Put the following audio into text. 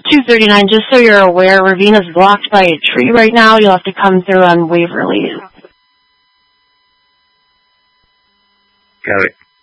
239, just so you're aware, Ravena's blocked by a tree right now. You'll have to come through on Waverly. Got it.